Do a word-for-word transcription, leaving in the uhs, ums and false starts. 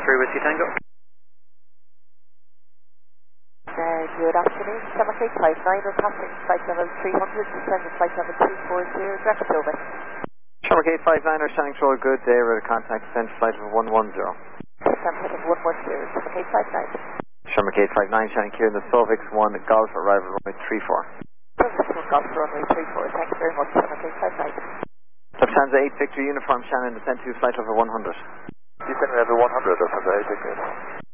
three Whiskey Tango. Uh, good afternoon, seven eight five nine, we're passing flight level three hundred, descending flight level two four zero, direct over. Shamrock eight five nine, Shannon Control, good day, we're at contact, descend flight level one one zero. Descend flight level one one zero, Shamrock eight five nine. Shamrock eight five nine, Shannon Kieran, the Solvix one, Golf, arrival runway three four. Solvix one, Golf, runway three four, thanks very much, Shamrock eight five nine. Lufthansa eight Victor Uniform, Shannon, descend to flight level one hundred. Descend level one hundred, Lufthansa eight Victor.